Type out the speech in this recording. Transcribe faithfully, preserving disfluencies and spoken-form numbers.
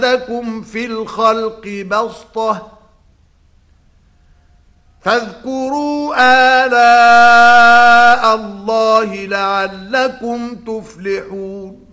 لكم في الخلق بسطة فاذكروا آلاء الله لعلكم تفلحون